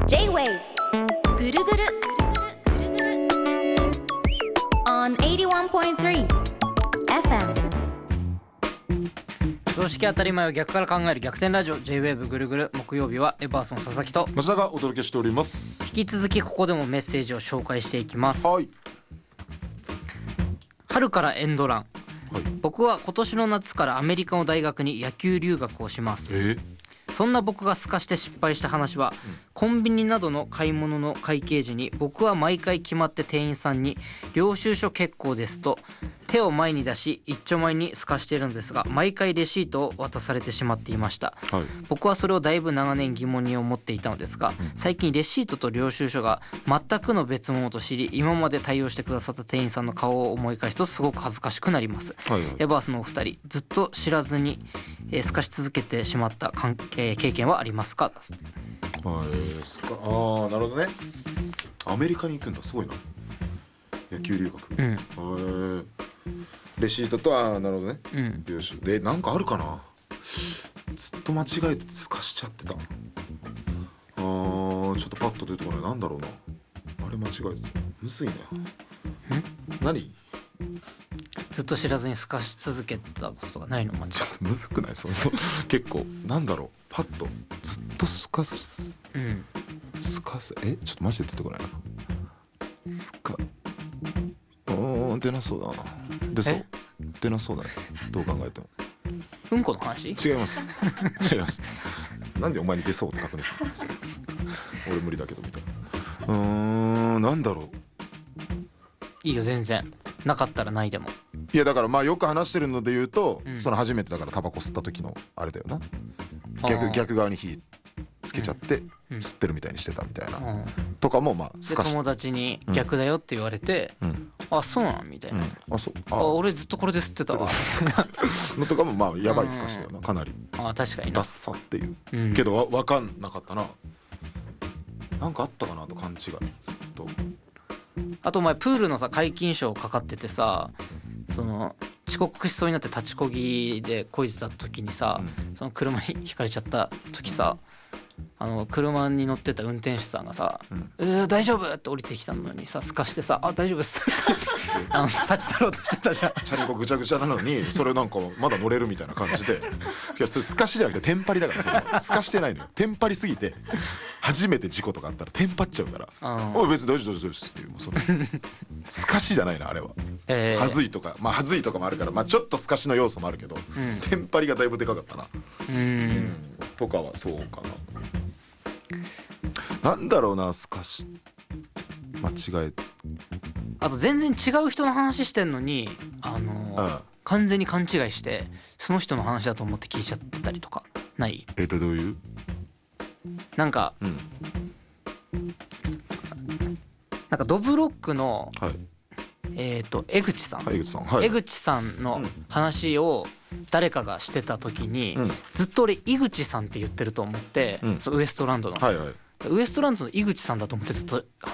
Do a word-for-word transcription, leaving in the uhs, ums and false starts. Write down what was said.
J-Wave ぐるぐるぐるぐるぐる on はちじゅういってんさん エフエム。 常識当たり前を逆から考える逆転ラジオ J-Wave ぐるぐる。木曜日はエバースの佐々木と町田がお届けしております。 引き続きここでもメッセージを紹介していきます。 はい、 春からエンドラン、 はい、 僕は今年の夏からアメリカの大学に野球留学をします。 えー、 そんな僕がすかして失敗した話は、うん、コンビニなどの買い物の会計時に僕は毎回決まって店員さんに領収書結構ですと手を前に出し一丁前にすかしているのですが、毎回レシートを渡されてしまっていました、はい、僕はそれをだいぶ長年疑問に思っていたのですが、うん、最近レシートと領収書が全くの別物と知り、今まで対応してくださった店員さんの顔を思い返すとすごく恥ずかしくなります、はいはい、エバースのお二人、ずっと知らずにえー、透かし続けてしまった関係経験はありますか？ はい、すか、あー、なるほどね。アメリカに行くんだ、すごいな。野球留学、うん、はい、レシートと、あー、なるほどね、うん、領収で、なんかあるかな。ずっと間違えて透かしちゃってた。あー、ちょっとパッと出てこない。なんだろうな、あれ間違えてた。むずいね。ん何ずっと知らずに透かし続けたことがないの？間違ちょっとむずくない？そうそう結構なんだろう、パッとずっと透かす、うん、透かす、えちょっとマジで出てこないな。透かおー、出なそうだな。出そう、出なそうだね、どう考えても。 うんこの話？ 違います違います。なんでお前に出そうって確認するの？俺無理だけどみたいな。うーん、なんだろう。 いいよ、全然なかったらないでも。 いやだからまあよく話してるので言うと、うん、その初めてだからタバコ吸った時のあれだよな。逆逆側に火つけちゃって吸ってるみたいにしてたみたいな、うん、とかもまあすかし友達に逆だよって言われて、うん、あそうなんみたいな、うん、あそうああ俺ずっとこれで吸ってたわのとかもまあやばいすかしだよな、かなり。 あ確かにダッサっていう、うん、けどわ分かんなかったな。なんかあったかなと勘違いずっと。 あとお前プールのさ解禁賞かかっててさ、その遅刻しそうになって立ちこぎでこいでた時にさ、うん、その車にひかれちゃった時さ、あの車に乗ってた運転手さんがさ、うんえー、大丈夫って降りてきたのにさすかしてさ、あ大丈夫ですあの立ち去ろうとしてたじゃん。 チャリンコぐちゃぐちゃなのにそれなんかまだ乗れるみたいな感じで、いやそれすかしじゃなくてテンパりだから、それすかしてないのよ。テンパりすぎて初めて事故とかあったらテンパっちゃうから、おい別に大丈夫ですっていう、もうそれすかしじゃないなあれは、えー、はずいとかまあはずいとかもあるから、まあちょっとすかしの要素もあるけど、うん、テンパりがだいぶでかかったな。うん、うん、とかはそうかな。なんだろうな、すかし間違え。 あと全然違う人の話してんのに、あのー、ああ完全に勘違いしてその人の話だと思って聞いちゃってたりとかない？ えっとどういうなんか、うん、なんかドブロックの、はい、えーと江口さん、 はい、江口さん、はい、 江口さんの話を誰かがしてた時に、うん、ずっと俺井口さんって言ってると思って、うん、そうウエストランドの、はいはい、ウエストランドの井口さんだと思ってずっと